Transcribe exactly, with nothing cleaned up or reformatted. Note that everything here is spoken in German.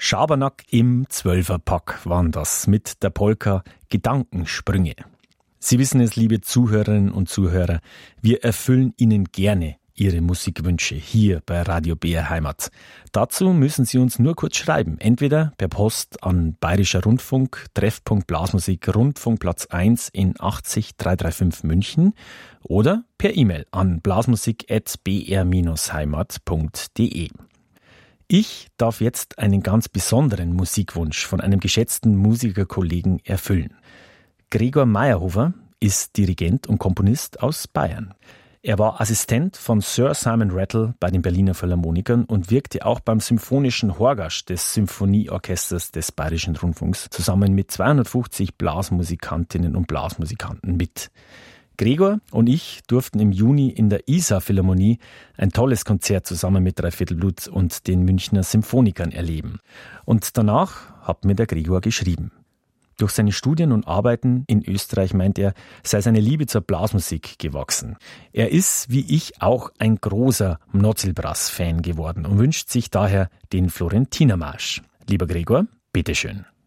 Schabernack im Zwölferpack waren das mit der Polka Gedankensprünge. Sie wissen es, liebe Zuhörerinnen und Zuhörer, wir erfüllen Ihnen gerne Ihre Musikwünsche hier bei Radio B R Heimat. Dazu müssen Sie uns nur kurz schreiben, entweder per Post an Bayerischer Rundfunk, Treffpunkt Blasmusik, Rundfunkplatz eins in achtzig dreihundertfünfunddreißig München oder per E-Mail an blasmusik at b r heimat punkt d e. Ich darf jetzt einen ganz besonderen Musikwunsch von einem geschätzten Musikerkollegen erfüllen. Gregor Meyerhofer ist Dirigent und Komponist aus Bayern. Er war Assistent von Sir Simon Rattle bei den Berliner Philharmonikern und wirkte auch beim Symphonischen Horgasch des Symphonieorchesters des Bayerischen Rundfunks zusammen mit zweihundertfünfzig Blasmusikantinnen und Blasmusikanten mit. Gregor und ich durften im Juni in der Isar-Philharmonie ein tolles Konzert zusammen mit Dreiviertelblut und den Münchner Symphonikern erleben. Und danach hat mir der Gregor geschrieben. Durch seine Studien und Arbeiten in Österreich, meint er, sei seine Liebe zur Blasmusik gewachsen. Er ist, wie ich, auch ein großer Mnozil-Brass-Fan geworden und wünscht sich daher den Florentinermarsch. Lieber Gregor, bitteschön.